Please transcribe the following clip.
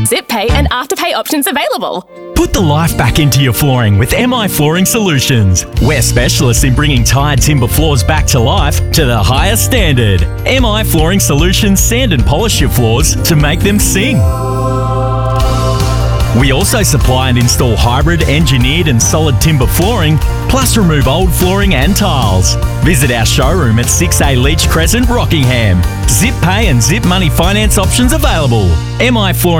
Zip Pay and Afterpay options available. Put the life back into your flooring with MI Flooring Solutions. We're specialists in bringing tired timber floors back to life to the highest standard. MI Flooring Solutions sand and polish your floors to make them sing. We also supply and install hybrid, engineered and solid timber flooring, plus remove old flooring and tiles. Visit our showroom at 6A Leach Crescent, Rockingham. Zip Pay and Zip Money finance options available. MI Flooring